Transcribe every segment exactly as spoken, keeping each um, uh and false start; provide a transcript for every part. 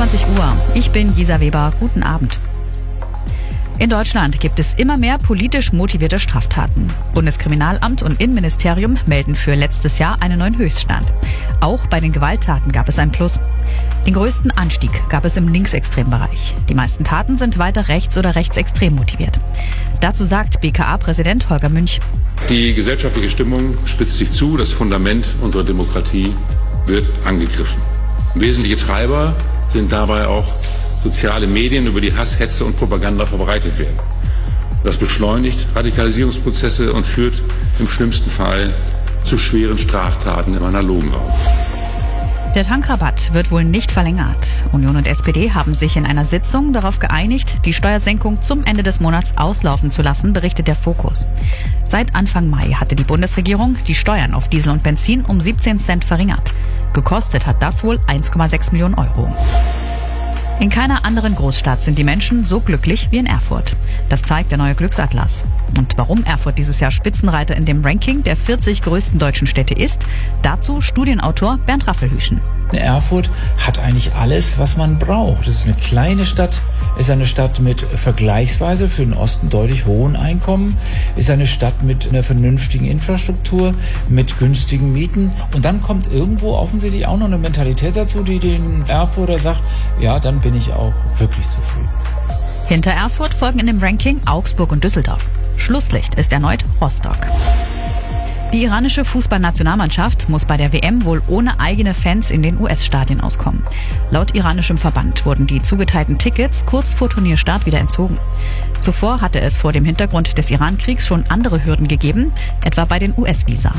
einundzwanzig Uhr. Ich bin Gisa Weber. Guten Abend. In Deutschland gibt es immer mehr politisch motivierte Straftaten. Bundeskriminalamt und Innenministerium melden für letztes Jahr einen neuen Höchststand. Auch bei den Gewalttaten gab es ein Plus. Den größten Anstieg gab es im linksextremen Bereich. Die meisten Taten sind weiter rechts- oder rechtsextrem motiviert. Dazu sagt B K A-Präsident Holger Münch. Die gesellschaftliche Stimmung spitzt sich zu, das Fundament unserer Demokratie wird angegriffen. Wesentliche Treiber sind dabei auch soziale Medien, über die Hass, Hetze und Propaganda verbreitet werden. Das beschleunigt Radikalisierungsprozesse und führt im schlimmsten Fall zu schweren Straftaten im analogen Raum. Der Tankrabatt wird wohl nicht verlängert. Union und S P D haben sich in einer Sitzung darauf geeinigt, die Steuersenkung zum Ende des Monats auslaufen zu lassen, berichtet der Fokus. Seit Anfang Mai hatte die Bundesregierung die Steuern auf Diesel und Benzin um siebzehn Cent verringert. Gekostet hat das wohl eins Komma sechs Millionen Euro. In keiner anderen Großstadt sind die Menschen so glücklich wie in Erfurt. Das zeigt der neue Glücksatlas. Und warum Erfurt dieses Jahr Spitzenreiter in dem Ranking der vierzig größten deutschen Städte ist, dazu Studienautor Bernd Raffelhüschen. Erfurt hat eigentlich alles, was man braucht. Es ist eine kleine Stadt, ist eine Stadt mit vergleichsweise für den Osten deutlich hohen Einkommen, ist eine Stadt mit einer vernünftigen Infrastruktur, mit günstigen Mieten. Und dann kommt irgendwo offensichtlich auch noch eine Mentalität dazu, die den Erfurter sagt, ja, dann bin ich auch wirklich zufrieden. Hinter Erfurt folgen in dem Ranking Augsburg und Düsseldorf. Schlusslicht ist erneut Rostock. Die iranische Fußballnationalmannschaft muss bei der W M wohl ohne eigene Fans in den U S-Stadien auskommen. Laut iranischem Verband wurden die zugeteilten Tickets kurz vor Turnierstart wieder entzogen. Zuvor hatte es vor dem Hintergrund des Iran-Kriegs schon andere Hürden gegeben, etwa bei den U S-Visa.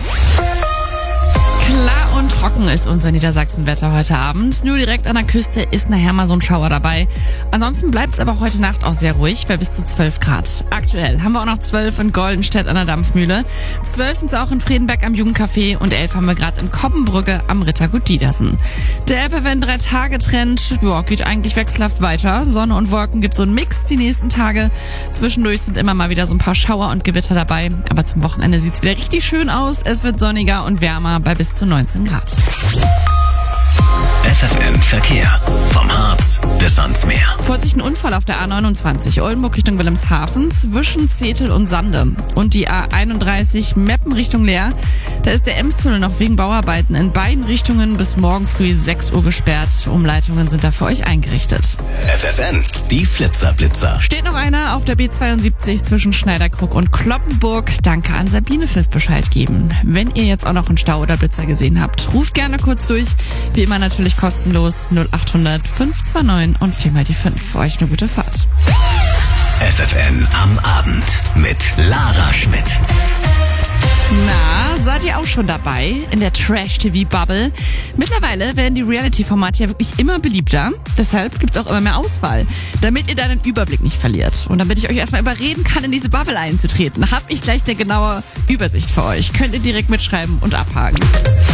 Klar und trocken ist unser Niedersachsenwetter heute Abend. Nur direkt an der Küste ist nachher mal so ein Schauer dabei. Ansonsten bleibt es aber auch heute Nacht auch sehr ruhig bei bis zu zwölf Grad. Aktuell haben wir auch noch zwölf in Goldenstedt an der Dampfmühle. zwölf sind es auch in Friedenberg am Jugendcafé und elf haben wir gerade in Koppenbrücke am Rittergut Diedersen. Der F F N-Drei-Tage-Trend ja, geht eigentlich wechselhaft weiter. Sonne und Wolken gibt so einen Mix die nächsten Tage. Zwischendurch sind immer mal wieder so ein paar Schauer und Gewitter dabei. Aber zum Wochenende sieht es wieder richtig schön aus. Es wird sonniger und wärmer bei bis zu neunzehn Grad. F F N Verkehr. Vom Harz bis ans Meer. Vorsicht, ein Unfall auf der A neunundzwanzig Oldenburg Richtung Wilhelmshaven zwischen Zetel und Sande. Und die A einunddreißig Meppen Richtung Leer. Da ist der Emstunnel noch wegen Bauarbeiten in beiden Richtungen bis morgen früh sechs Uhr gesperrt. Umleitungen sind da für euch eingerichtet. F F N, die Flitzerblitzer. Steht noch einer auf der B zweiundsiebzig zwischen Schneiderkrug und Kloppenburg. Danke an Sabine fürs Bescheid geben. Wenn ihr jetzt auch noch einen Stau oder Blitzer gesehen habt, ruft gerne kurz durch. Wie immer natürlich kostenlos null acht hundert fünf zwei neun und viermal die fünf. Für euch eine gute Fahrt. F F N am Abend mit Lara Schmidt. Na, seid ihr auch schon dabei in der Trash-T V-Bubble? Mittlerweile werden die Reality-Formate ja wirklich immer beliebter. Deshalb gibt's auch immer mehr Auswahl, damit ihr dann den Überblick nicht verliert. Und damit ich euch erstmal überreden kann, in diese Bubble einzutreten, habe ich gleich eine genaue Übersicht für euch. Könnt ihr direkt mitschreiben und abhaken.